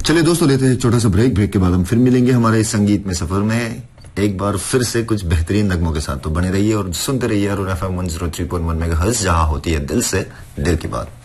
चलिए दोस्तों, लेते हैं छोटा सा ब्रेक। ब्रेक के बाद हम फिर मिलेंगे हमारे इस संगीत में सफर में एक बार फिर से कुछ बेहतरीन नगमों के साथ। तो बने रहिए और सुनते रहिए अरुण FM 103.1 मेगाहर्ट्ज़, जहां होती है दिल से दिल की बात।